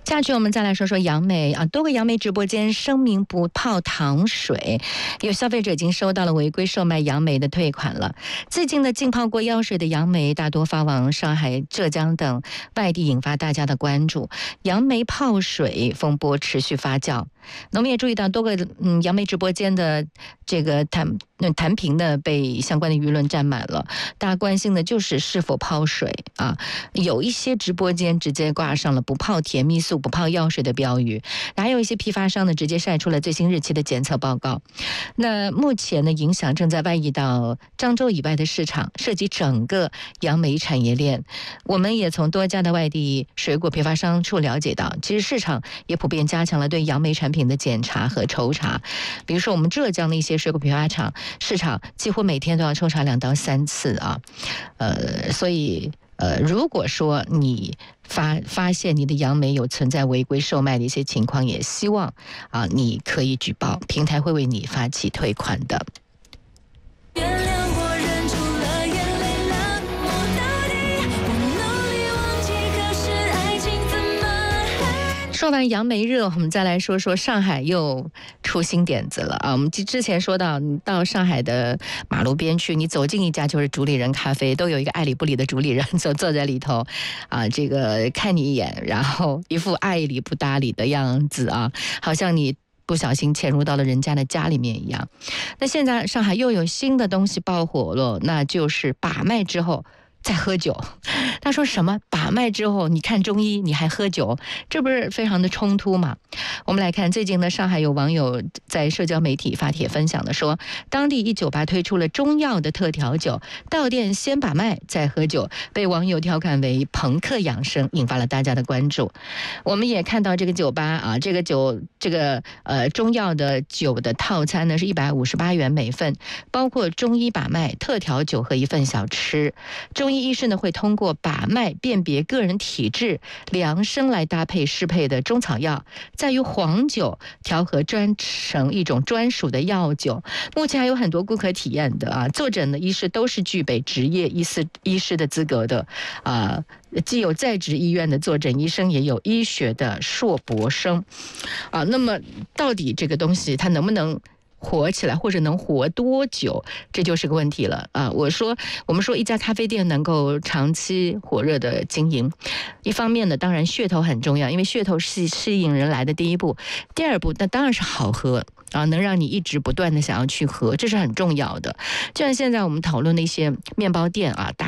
接下去我们再来说说杨梅啊，多个杨梅直播间声明不泡糖水，有消费者已经收到了违规售卖杨梅的退款了。最近的浸泡过药水的杨梅大多发往上海、浙江等外地，引发大家的关注。杨梅泡水风波持续发酵。那我们也注意到多个杨梅直播间的这个弹屏呢被相关的舆论占满了，大家关心的就是是否泡水啊。有一些直播间直接挂上了不泡甜蜜素、不泡药水的标语，还有一些批发商呢直接晒出了最新日期的检测报告。那目前呢影响正在外溢到漳州以外的市场，涉及整个杨梅产业链。我们也从多家的外地水果批发商处了解到，其实市场也普遍加强了对杨梅产品的检查和抽查。比如说我们浙江的一些水果批发厂市场几乎每天都要抽查2到3次啊。所以如果说你发现你的杨梅有存在违规售卖的一些情况，也希望你可以举报，平台会为你发起退款的。说完杨梅热，我们再来说说上海又出新点子了啊！我们之前说到，你到上海的马路边去，你走进一家就是主理人咖啡，都有一个爱理不理的主理人坐在里头啊，这个看你一眼，然后一副爱理不搭理的样子啊，好像你不小心潜入到了人家的家里面一样。那现在上海又有新的东西爆火了，那就是把脉之后再喝酒。他说什么把脉之后你看中医你还喝酒，这不是非常的冲突吗？我们来看最近呢，上海有网友在社交媒体发帖分享的说，当地一酒吧推出了中药的特调酒，到店先把脉再喝酒，被网友调侃为朋克养生，引发了大家的关注。我们也看到这个酒吧啊，这个中药的酒的套餐呢是158元每份，包括中医把脉、特调酒和一份小吃。中医医师呢会通过把脉辨别个人体质、量身来搭配适配的中草药，再用黄酒调和专成一种专属的药酒。目前还有很多顾客体验的啊，坐诊的医师都是具备执业医师的资格的啊，既有在职医院的坐诊医生，也有医学的硕博生啊。那么到底这个东西它能不能火起来，或者能活多久，这就是个问题了啊！我们说一家咖啡店能够长期火热的经营，一方面呢，当然噱头很重要，因为噱头是吸引人来的第一步。第二步，那当然是好喝啊，能让你一直不断的想要去喝，这是很重要的。就像现在我们讨论的一些面包店啊，